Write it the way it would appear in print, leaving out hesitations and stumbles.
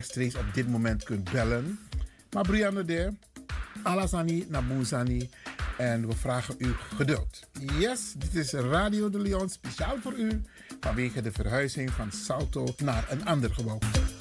rechtstreeks op dit moment kunt bellen. Maar Brianne de, Alasani Nabuzani. En we vragen u geduld. Yes, dit is Radio de Leon speciaal voor u. Vanwege de verhuizing van Salto naar een ander gebouw.